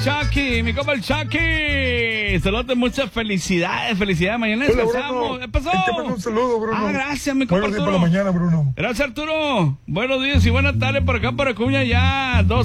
Chucky, mi compa el Chucky. Saludos, muchas felicidades, mañana descansamos. ¿Qué pasó? Te mando un saludo, Bruno. Gracias, mi compa Buenos días Arturo. por la mañana, Bruno. Gracias, Arturo. Buenos días y buenas tardes por acá, por Acuña, ya.